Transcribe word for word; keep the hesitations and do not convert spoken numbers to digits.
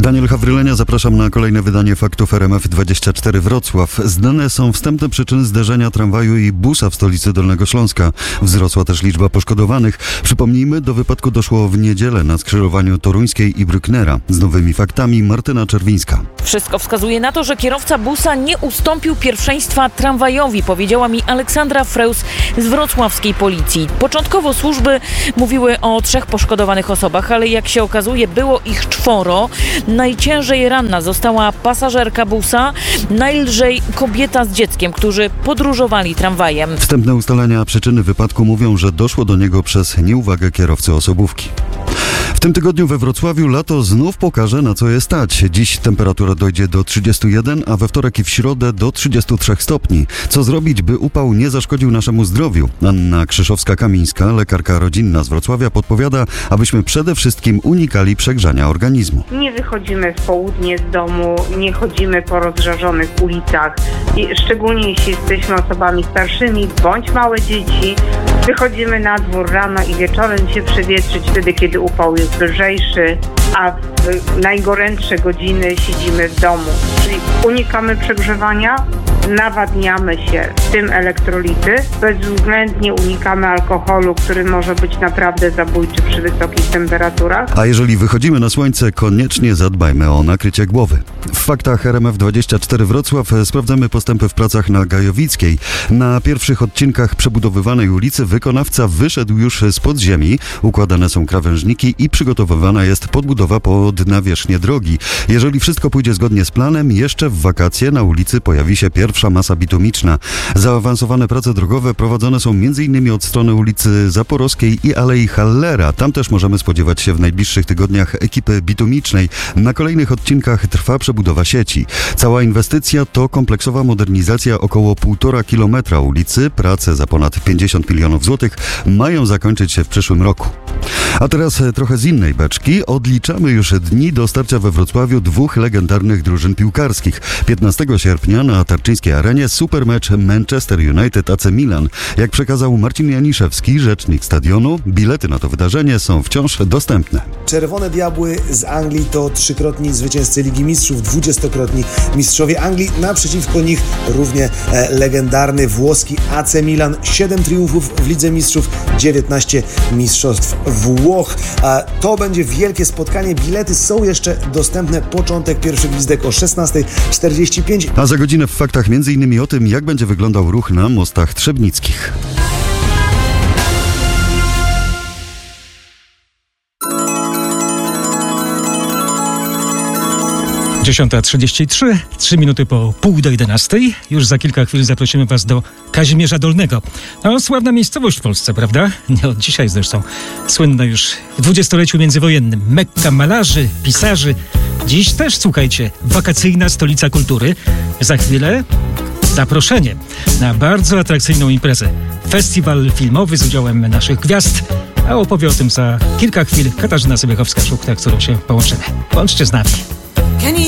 Daniel Hawrylenia, zapraszam na kolejne wydanie Faktów R M F dwadzieścia cztery Wrocław. Znane są wstępne przyczyny zderzenia tramwaju i busa w stolicy Dolnego Śląska. Wzrosła też liczba poszkodowanych. Przypomnijmy, do wypadku doszło w niedzielę na skrzyżowaniu Toruńskiej i Brücknera. Z nowymi faktami Martyna Czerwińska. Wszystko wskazuje na to, że kierowca busa nie ustąpił pierwszeństwa tramwajowi, powiedziała mi Aleksandra Freus z wrocławskiej policji. Początkowo służby mówiły o trzech poszkodowanych osobach, ale jak się okazuje, było ich czworo. Najciężej ranna została pasażerka busa, najlżej kobieta z dzieckiem, którzy podróżowali tramwajem. Wstępne ustalenia przyczyny wypadku mówią, że doszło do niego przez nieuwagę kierowcy osobówki. W tym tygodniu we Wrocławiu lato znów pokaże, na co je stać. Dziś temperatura dojdzie do trzydziestu jeden, a we wtorek i w środę do trzydziestu trzech stopni. Co zrobić, by upał nie zaszkodził naszemu zdrowiu? Anna Krzyszowska-Kamińska, lekarka rodzinna z Wrocławia, podpowiada, abyśmy przede wszystkim unikali przegrzania organizmu. Nie wychodzimy w południe z domu, nie chodzimy po rozżarzonych ulicach. I szczególnie jeśli jesteśmy osobami starszymi bądź małe dzieci, wychodzimy na dwór rano i wieczorem się przewietrzyć wtedy, kiedy upał jest lżejszy, a w najgorętsze godziny siedzimy w domu. Czyli unikamy przegrzewania, nawadniamy się, w tym elektrolity. Bezwzględnie unikamy alkoholu, który może być naprawdę zabójczy przy wysokich temperaturach. A jeżeli wychodzimy na słońce, koniecznie zadbajmy o nakrycie głowy. W faktach R M F dwadzieścia cztery Wrocław sprawdzamy postępy w pracach na Gajowickiej. Na pierwszych odcinkach przebudowywanej ulicy wykonawca wyszedł już z podziemi. Układane są krawężniki i przygotowywana jest podbudowa pod nawierzchnię drogi. Jeżeli wszystko pójdzie zgodnie z planem, jeszcze w wakacje na ulicy pojawi się pierwsza masa bitumiczna. Zaawansowane prace drogowe prowadzone są m.in. od strony ulicy Zaporowskiej i Alei Hallera. Tam też możemy spodziewać się w najbliższych tygodniach ekipy bitumicznej. Na kolejnych odcinkach trwa przebudowa sieci. Cała inwestycja to kompleksowa modernizacja około półtora kilometra ulicy. Prace za ponad pięćdziesiąt milionów złotych mają zakończyć się w przyszłym roku. A teraz trochę z innej beczki. Odliczamy już dni do starcia we Wrocławiu dwóch legendarnych drużyn piłkarskich. piętnastego sierpnia na Tarczyńskiej Arenie supermecz Manchester United A C Milan. Jak przekazał Marcin Janiszewski, rzecznik stadionu, bilety na to wydarzenie są wciąż dostępne. Czerwone Diabły z Anglii to trzykrotni zwycięzcy Ligi Mistrzów, dwudziestokrotni mistrzowie Anglii. Naprzeciwko nich równie e, legendarny włoski A C Milan. Siedem triumfów w Lidze Mistrzów, dziewiętnaście mistrzostw Włoch. E, to będzie wielkie spotkanie. Bilety są jeszcze dostępne. Początek, pierwszy gwizdek o szesnasta czterdzieści pięć. A za godzinę w faktach między innymi o tym, jak będzie wyglądał ruch na mostach trzebnickich. dziesiąta trzydzieści trzy, trzy minuty po pół do jedenastej. Już za kilka chwil zaprosimy Was do Kazimierza Dolnego. No, sławna miejscowość w Polsce, prawda? Nie od dzisiaj zresztą. Słynna już w dwudziestoleciu międzywojennym. Mekka malarzy, pisarzy. Dziś też, słuchajcie, wakacyjna stolica kultury. Za chwilę zaproszenie na bardzo atrakcyjną imprezę. Festiwal filmowy z udziałem naszych gwiazd. A opowie o tym za kilka chwil Katarzyna Sobiechowska-Szukta, którą się połączymy. Bądźcie z nami.